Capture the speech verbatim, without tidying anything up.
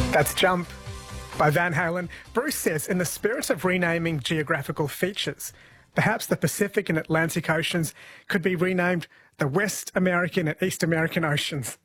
That's Jump by Van Halen. Bruce says, in the spirit of renaming geographical features, perhaps the Pacific and Atlantic Oceans could be renamed the West American and East American Oceans.